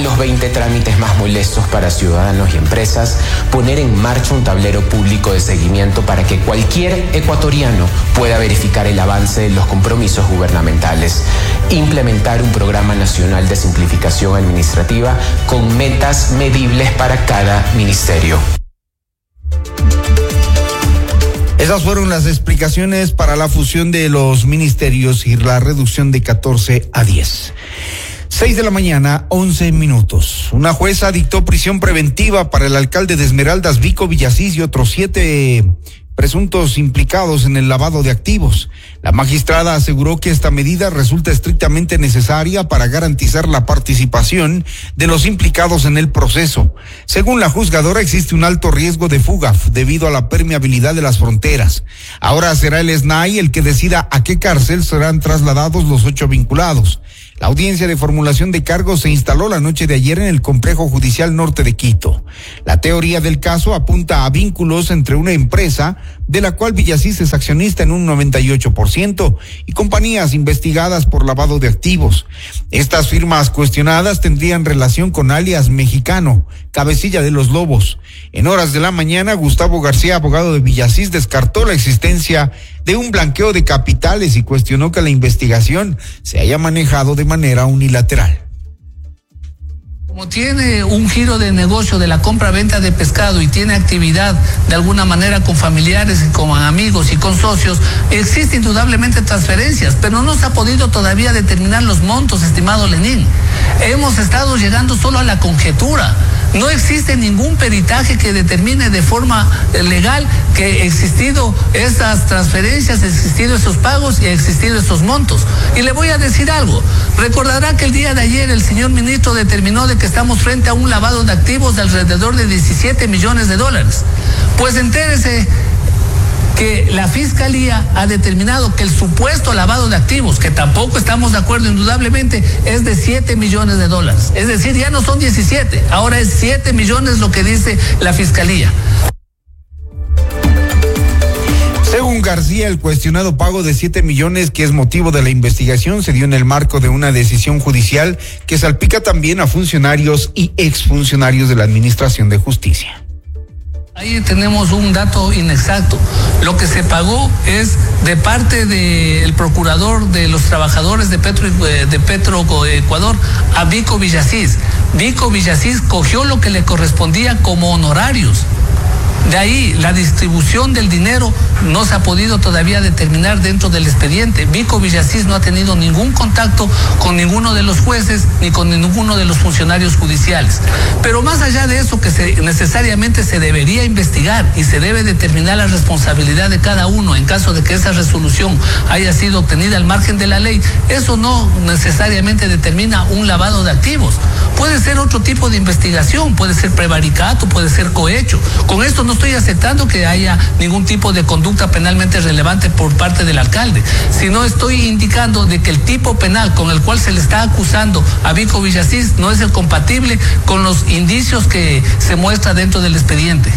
los 20 trámites más molestos para ciudadanos y empresas, poner en marcha un tablero público de seguimiento para que cualquier ecuatoriano pueda verificar el avance de los compromisos gubernamentales, implementar un programa nacional de simplificación administrativa con metas medibles para cada ministerio. Esas fueron las explicaciones para la fusión de los ministerios y la reducción de 14 a 10. 6 de la mañana, 11 minutos. Una jueza dictó prisión preventiva para el alcalde de Esmeraldas, Vico Villasís, y otros 7 presuntos implicados en el lavado de activos. La magistrada aseguró que esta medida resulta estrictamente necesaria para garantizar la participación de los implicados en el proceso. Según la juzgadora, existe un alto riesgo de fuga debido a la permeabilidad de las fronteras. Ahora será el SNAI el que decida a qué cárcel serán trasladados los 8 vinculados. La audiencia de formulación de cargos se instaló la noche de ayer en el Complejo Judicial Norte de Quito. La teoría del caso apunta a vínculos entre una empresa, de la cual Villasís es accionista en un 98%, y compañías investigadas por lavado de activos. Estas firmas cuestionadas tendrían relación con alias Mexicano, Cabecilla de los Lobos. En horas de la mañana, Gustavo García, abogado de Villasís, descartó la existencia de un blanqueo de capitales y cuestionó que la investigación se haya manejado de manera unilateral. Como tiene un giro de negocio de la compra-venta de pescado y tiene actividad de alguna manera con familiares y con amigos y con socios, existe indudablemente transferencias, pero no se ha podido todavía determinar los montos, estimado Lenín. Hemos estado llegando solo a la conjetura. No existe ningún peritaje que determine de forma legal que ha existido esas transferencias, ha existido esos pagos y ha existido esos montos. Y le voy a decir algo. Recordará que el día de ayer el señor ministro determinó de que estamos frente a un lavado de activos de alrededor de 17 millones de dólares. Pues entérese que la Fiscalía ha determinado que el supuesto lavado de activos, que tampoco estamos de acuerdo indudablemente, es de 7 millones de dólares. Es decir, ya no son 17, ahora es 7 millones lo que dice la Fiscalía. Según García, el cuestionado pago de 7 millones que es motivo de la investigación se dio en el marco de una decisión judicial que salpica también a funcionarios y exfuncionarios de la Administración de Justicia. Ahí tenemos un dato inexacto. Lo que se pagó es de parte del procurador de los trabajadores de Petroecuador a Vico Villasís. Vico Villasís cogió lo que le correspondía como honorarios. De ahí, la distribución del dinero no se ha podido todavía determinar dentro del expediente. Vico Villasís no ha tenido ningún contacto con ninguno de los jueces ni con ninguno de los funcionarios judiciales. Pero más allá de eso, que necesariamente se debería investigar y se debe determinar la responsabilidad de cada uno en caso de que esa resolución haya sido obtenida al margen de la ley, eso no necesariamente determina un lavado de activos. Puede ser otro tipo de investigación, puede ser prevaricato, puede ser cohecho. Con esto no estoy aceptando que haya ningún tipo de conducta penalmente relevante por parte del alcalde, sino estoy indicando de que el tipo penal con el cual se le está acusando a Vico Villasís no es el compatible con los indicios que se muestra dentro del expediente.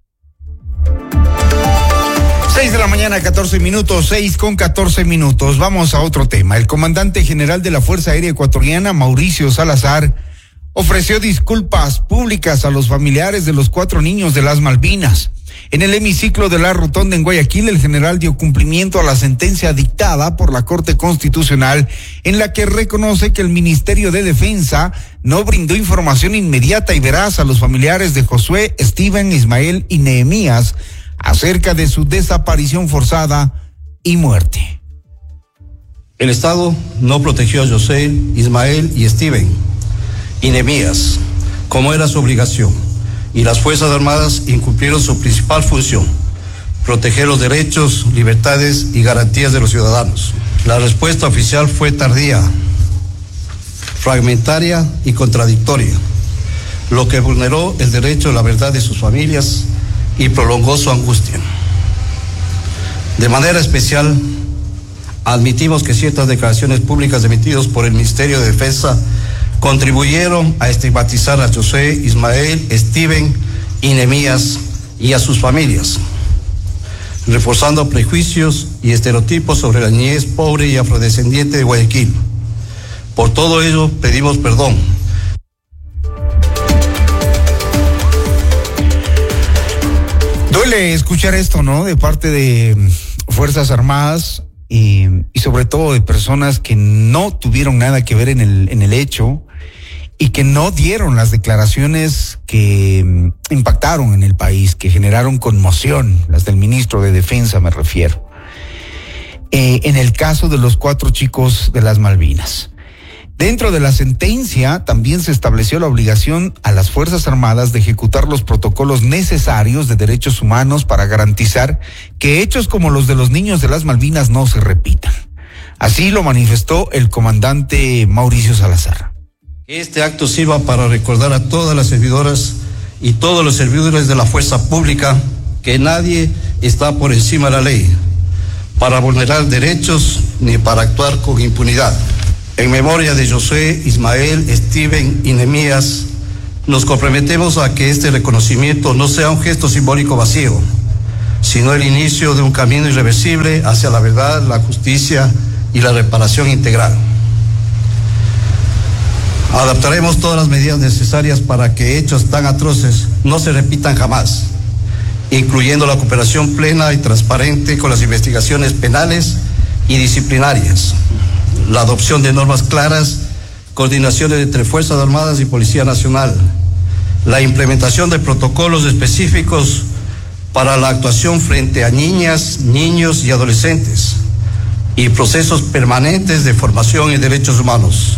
6 de la mañana, 14 minutos, 6:14. Vamos a otro tema. El comandante general de la Fuerza Aérea Ecuatoriana, Mauricio Salazar, ofreció disculpas públicas a los familiares de los 4 niños de las Malvinas. En el hemiciclo de la Rotonda en Guayaquil, el general dio cumplimiento a la sentencia dictada por la Corte Constitucional, en la que reconoce que el Ministerio de Defensa no brindó información inmediata y veraz a los familiares de Josué, Steven, Ismael y Nehemías acerca de su desaparición forzada y muerte. El Estado no protegió a José, Ismael y Steven y Nehemías, como era su obligación, y las Fuerzas Armadas incumplieron su principal función: proteger los derechos, libertades y garantías de los ciudadanos. La respuesta oficial fue tardía, fragmentaria y contradictoria, lo que vulneró el derecho a la verdad de sus familias y prolongó su angustia. De manera especial, admitimos que ciertas declaraciones públicas emitidas por el Ministerio de Defensa contribuyeron a estigmatizar a José, Ismael, Steven y Nehemías y a sus familias, reforzando prejuicios y estereotipos sobre la niñez pobre y afrodescendiente de Guayaquil. Por todo ello, pedimos perdón. Duele escuchar esto, ¿no? De parte de Fuerzas Armadas y sobre todo de personas que no tuvieron nada que ver en el hecho y que no dieron las declaraciones que impactaron en el país, que generaron conmoción, las del ministro de Defensa me refiero. En el caso de los 4 chicos de las Malvinas. Dentro de la sentencia también se estableció la obligación a las Fuerzas Armadas de ejecutar los protocolos necesarios de derechos humanos para garantizar que hechos como los de los niños de las Malvinas no se repitan. Así lo manifestó el comandante Mauricio Salazar. Este acto sirva para recordar a todas las servidoras y todos los servidores de la fuerza pública que nadie está por encima de la ley para vulnerar derechos ni para actuar con impunidad. En memoria de Josué, Ismael, Steven y Nehemías, nos comprometemos a que este reconocimiento no sea un gesto simbólico vacío, sino el inicio de un camino irreversible hacia la verdad, la justicia y la reparación integral. Adaptaremos todas las medidas necesarias para que hechos tan atroces no se repitan jamás, incluyendo la cooperación plena y transparente con las investigaciones penales y disciplinarias, la adopción de normas claras, coordinaciones entre Fuerzas Armadas y Policía Nacional, la implementación de protocolos específicos para la actuación frente a niñas, niños y adolescentes, y procesos permanentes de formación en derechos humanos.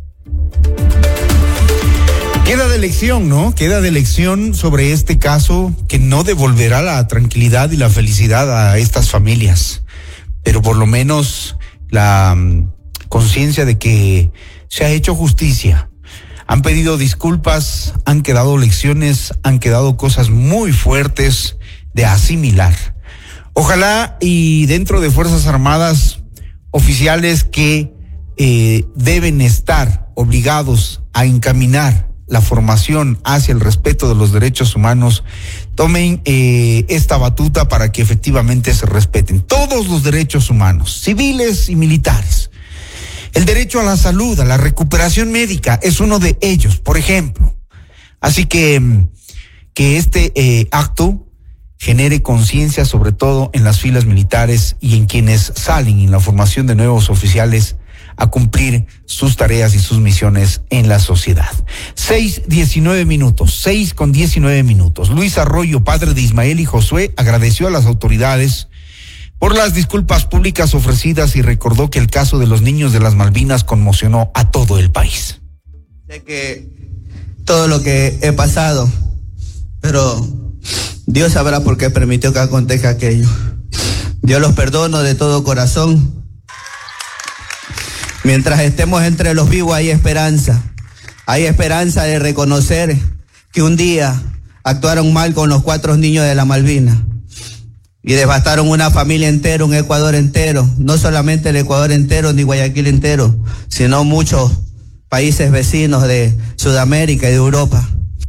Queda de lección, ¿no? Queda de lección sobre este caso que no devolverá la tranquilidad y la felicidad a estas familias, pero por lo menos la conciencia de que se ha hecho justicia. Han pedido disculpas, han quedado lecciones, han quedado cosas muy fuertes de asimilar. Ojalá y dentro de Fuerzas Armadas, oficiales que deben estar obligados a encaminar la formación hacia el respeto de los derechos humanos, tomen esta batuta para que efectivamente se respeten todos los derechos humanos, civiles y militares. El derecho a la salud, a la recuperación médica, es uno de ellos, por ejemplo. Así que este acto genere conciencia, sobre todo en las filas militares y en quienes salen en la formación de nuevos oficiales a cumplir sus tareas y sus misiones en la sociedad. 6:19 minutos. Luis Arroyo, padre de Ismael y Josué, agradeció a las autoridades por las disculpas públicas ofrecidas y recordó que el caso de los niños de las Malvinas conmocionó a todo el país. Sé que todo lo que he pasado, pero Dios sabrá por qué permitió que acontezca aquello. Yo los perdono de todo corazón. Mientras estemos entre los vivos hay esperanza. Hay esperanza de reconocer que un día actuaron mal con los 4 niños de la Malvinas y devastaron una familia entera, un Ecuador entero. No solamente el Ecuador entero ni Guayaquil entero, sino muchos países vecinos de Sudamérica y de Europa.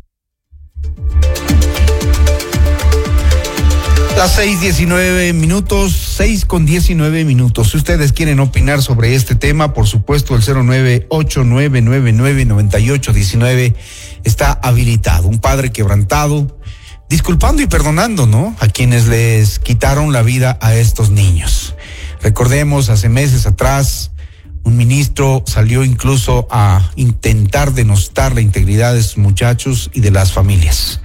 Las 6:19 minutos. Si ustedes quieren opinar sobre este tema, por supuesto, el 098-999-9819 está habilitado. Un padre quebrantado, disculpando y perdonando, ¿no?, a quienes les quitaron la vida a estos niños. Recordemos, hace meses atrás, un ministro salió incluso a intentar denostar la integridad de sus muchachos y de las familias.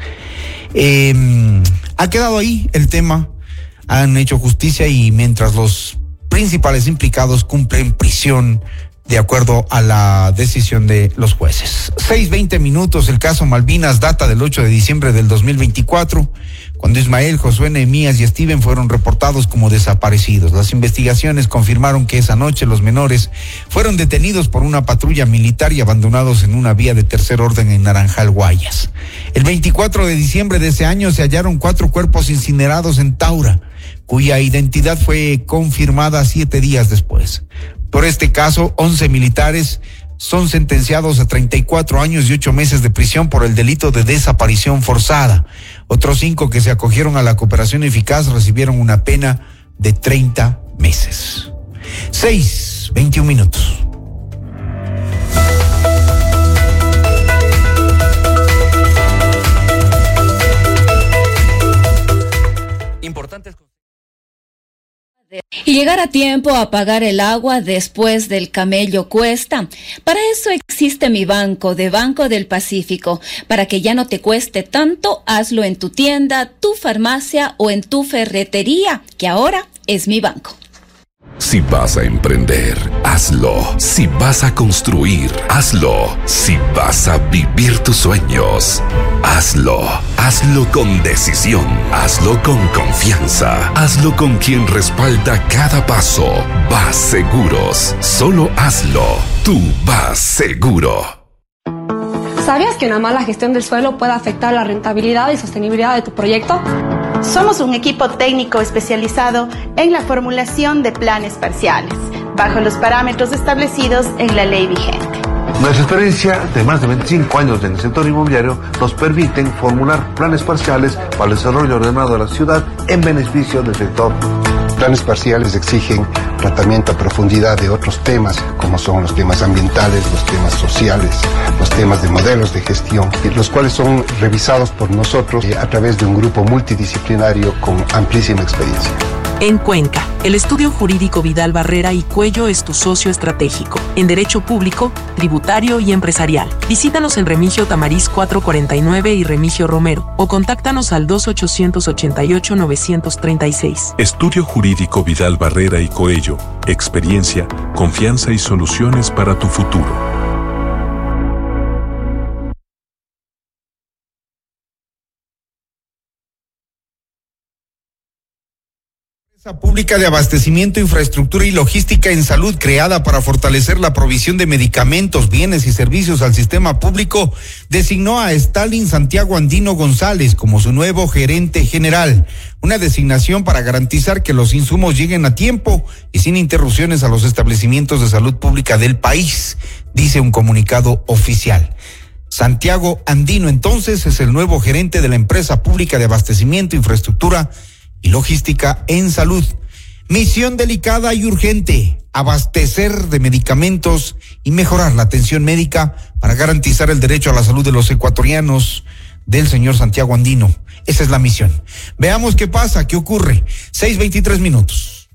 Ha quedado ahí el tema, han hecho justicia y mientras los principales implicados cumplen prisión de acuerdo a la decisión de los jueces. 6:20 minutos, el caso Malvinas data del 8 de diciembre del 2024, cuando Ismael, Josué, Nehemías y Steven fueron reportados como desaparecidos. Las investigaciones confirmaron que esa noche los menores fueron detenidos por una patrulla militar y abandonados en una vía de tercer orden en Naranjal, Guayas. El 24 de diciembre de ese año se hallaron 4 cuerpos incinerados en Taura, cuya identidad fue confirmada 7 días después. Por este caso, 11 militares son sentenciados a 34 años y 8 meses de prisión por el delito de desaparición forzada. Otros 5 que se acogieron a la cooperación eficaz recibieron una pena de 30 meses. 6:21 minutos. y llegar a tiempo a pagar el agua después del camello cuesta. Para eso existe Mi Banco, de Banco del Pacífico. Para que ya no te cueste tanto, hazlo en tu tienda, tu farmacia o en tu ferretería, que ahora es Mi Banco. Si vas a emprender, hazlo. Si vas a construir, hazlo. Si vas a vivir tus sueños, hazlo. Hazlo con decisión. Hazlo con confianza. Hazlo con quien respalda cada paso. Vas Seguros. Solo hazlo. Tú vas seguro. ¿Sabías que una mala gestión del suelo puede afectar la rentabilidad y sostenibilidad de tu proyecto? Somos un equipo técnico especializado en la formulación de planes parciales, bajo los parámetros establecidos en la ley vigente. Nuestra experiencia de más de 25 años en el sector inmobiliario nos permiten formular planes parciales para el desarrollo ordenado de la ciudad en beneficio del sector. Planes parciales exigen tratamiento a profundidad de otros temas, como son los temas ambientales, los temas sociales, los temas de modelos de gestión, los cuales son revisados por nosotros a través de un grupo multidisciplinario con amplísima experiencia. En Cuenca, el estudio jurídico Vidal Barrera y Cuello es tu socio estratégico en derecho público, tributario y empresarial. Visítanos en Remigio Tamariz 449 y Remigio Romero o contáctanos al 2888-936. Estudio jurídico Vidal Barrera y Coello. Experiencia, confianza y soluciones para tu futuro. Pública de Abastecimiento, Infraestructura y Logística en Salud, creada para fortalecer la provisión de medicamentos, bienes y servicios al sistema público, designó a Stalin Santiago Andino González como su nuevo gerente general. Una designación para garantizar que los insumos lleguen a tiempo y sin interrupciones a los establecimientos de salud pública del país, dice un comunicado oficial. Santiago Andino, entonces, es el nuevo gerente de la empresa pública de Abastecimiento, Infraestructura y Logística en Salud. Misión delicada y urgente: abastecer de medicamentos y mejorar la atención médica para garantizar el derecho a la salud de los ecuatorianos, del señor Santiago Andino. Esa es la misión. Veamos qué pasa, qué ocurre. 6:23 minutos.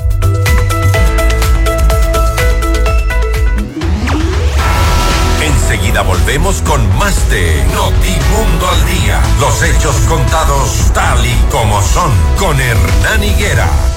Enseguida volvemos con más de Notimundo al Día. Los hechos contados tal y como son, con Hernán Higuera.